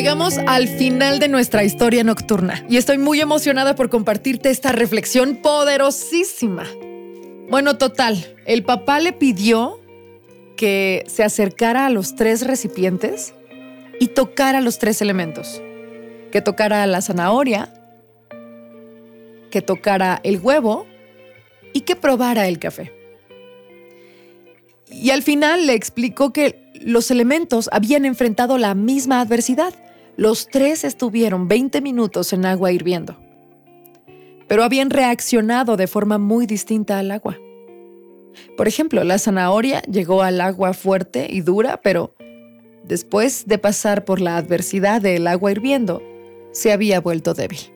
Llegamos al final de nuestra historia nocturna y estoy muy emocionada por compartirte esta reflexión poderosísima. Bueno, total, el papá le pidió que se acercara a los 3 recipientes y tocara los 3 elementos. Que tocara la zanahoria, que tocara el huevo y que probara el café. Y al final le explicó que los elementos habían enfrentado la misma adversidad. Los 3 estuvieron 20 minutos en agua hirviendo, pero habían reaccionado de forma muy distinta al agua. Por ejemplo, la zanahoria llegó al agua fuerte y dura, pero después de pasar por la adversidad del agua hirviendo, se había vuelto débil.